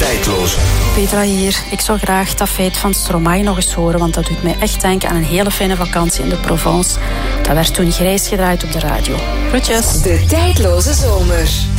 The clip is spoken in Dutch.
Tijdloze. Petra hier. Ik zou graag dat feit van Stromae nog eens horen, want dat doet mij echt denken aan een hele fijne vakantie in de Provence. Dat werd toen grijs gedraaid op de radio. Groetjes. De Tijdloze Zomer.